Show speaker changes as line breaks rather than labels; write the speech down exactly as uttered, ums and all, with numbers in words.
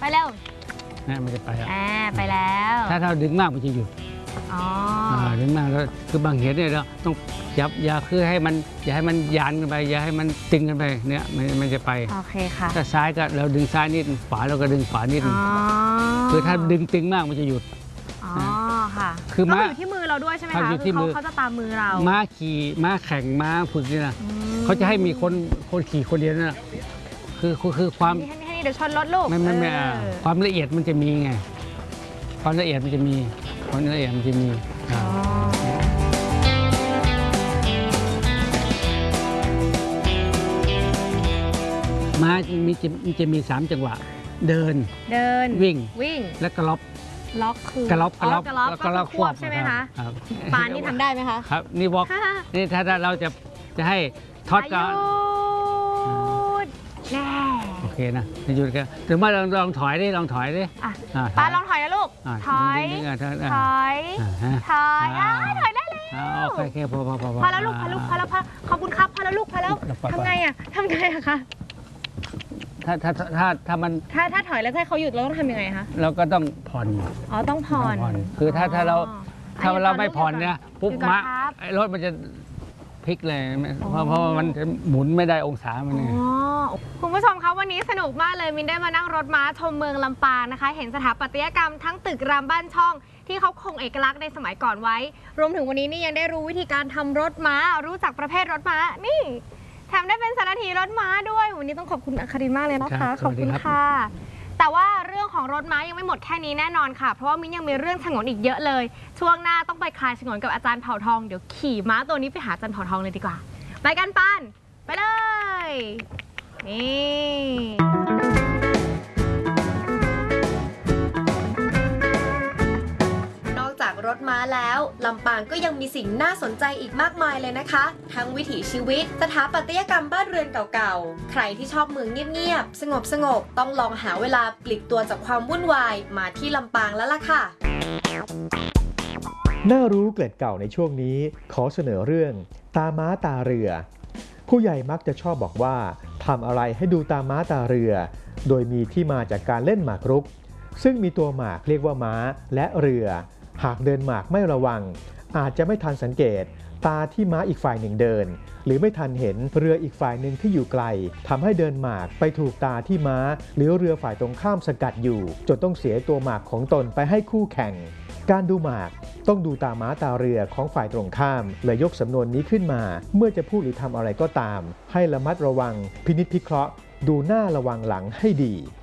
ไปเร็ว
นะมันจะไปแล้ว
อ่าไปแล้ว
ถ้าเราดึงมากมันจะหยุด
อ๋อ
ดึงมากแล้วคือบางเหตุเนี่ยเราต้องยับอย่าคือให้มันอย่าให้มันยานกันไปอย่าให้มันตึงกันไปเนี่ยมันมันจะไป
โอเคค่ะ
ถ้าซ้ายก็เราดึงซ้ายนิดขวาเราก็ดึงขวานิดคือถ้าดึงตึงมากมันจะหยุด
อ๋อค่ะ
คือม้า
อยู่ที่มือเราด้วยใช่ไหมคะคือเขาเขาจะตามมือเรา
ม้าขี่ม้าแข่งม้าฝึกนี่นะเขาจะให้มีคนคนขี่คนเดียวนะคือคือความ
ให้เดี๋ยวชนรถลูก
ไม่ไม่ไม่ความละเอียดมันจะมีไงความละเอียดมันจะมีความละเอียดมันจะมีม้ามีจะจะมีสามจังหวะเดิน
เดิน
วิ่ง
วิ่ง
และกระล็อบ
ล็อกคือก
ระล็อบกระล็อบ
แล้วก็ล็อกควบใช่ไหมคะปานนี่ทำได้ไหมคะ
ครับนี่วอล์กนี่ถ้าเราจะจะให้ทอดก่อน
แน่
โอเคนะหยุดกันถึงมาลองลองถอยดิลองถอยดิ
ปานลองถอยนะลูกถอยถอยถอยถอยได้แล้ว
โอเคพอพอพอ
พอแล้วลูกพอลูกพอแล้วพอขอบคุณครับพอแล้วลูกพอแล้วทำไงอ่ะทำไงอะคะ
ถ้าถ้าถ้าถ้ามัน
ถ้าถ้าถอยแล้วให้เขาหยุดเราต้องทำยังไงคะ
เราก็ต้องผ่อน
อ๋อต้องผ่อน
คือถ้าถ้าเราถ้าเราไม่ผ่อนเนี่ยปุ๊บมะรถมันจะพลิกเลยเพราะเพราะมันหมุนไม่ได้องศามันเนี่ย
คุณผู้ชมคะวันนี้สนุกมากเลยมินได้มานั่งรถม้าชมเมืองลำปางนะคะเห็นสถาปัตยกรรมทั้งตึกรามบ้านช่องที่เขาคงเอกลักษณ์ในสมัยก่อนไว้รวมถึงวันนี้นี่ยังได้รู้วิธีการทำรถม้ารู้จักประเภทรถม้านี่แถมได้เป็นสารถีรถม้าด้วยวันนี้ต้องขอบคุณอัครินมากเลยนะคะขอบคุณค่ะแต่ว่าเรื่องของรถม้ายังไม่หมดแค่นี้แน่นอนค่ะเพราะว่ามิ้นยังมีเรื่องฉงนอีกเยอะเลยช่วงหน้าต้องไปคลายฉงนกับอาจารย์เผ่าทองเดี๋ยวขี่ม้าตัวนี้ไปหาอาจารย์เผ่าทองเลยดีกว่าไปกันปันไปเลยนี่
รถม้าแล้วลำปางก็ยังมีสิ่งน่าสนใจอีกมากมายเลยนะคะทั้งวิถีชีวิตสถาปัตยกรรมบ้านเรือนเก่าๆใครที่ชอบเมืองเงียบๆสงบๆต้องลองหาเวลาปลีกตัวจากความวุ่นวายมาที่ลำปางแล้วล่ะค่ะ
น่ารู้เกล็ดเก่าในช่วงนี้ขอเสนอเรื่องตาม้าตาเรือผู้ใหญ่มักจะชอบบอกว่าทำอะไรให้ดูตาม้าตาเรือโดยมีที่มาจากการเล่นหมากรุกซึ่งมีตัวหมากเรียกว่าม้าและเรือหากเดินหมากไม่ระวังอาจจะไม่ทันสังเกตตาที่ม้าอีกฝ่ายหนึ่งเดินหรือไม่ทันเห็นเรืออีกฝ่ายหนึ่งที่อยู่ไกลทำให้เดินหมากไปถูกตาที่ม้าหรือเรือฝ่ายตรงข้ามสกัดอยู่จนต้องเสียตัวหมากของตนไปให้คู่แข่งการดูหมากต้องดูตาม้าตาเรือของฝ่ายตรงข้ามเลยยกสำนวนนี้ขึ้นมาเมื่อจะพูดหรือทำอะไรก็ตามให้ระมัดระวังพินิจพิเคราะห์ดูหน้าระวังหลังให้ดี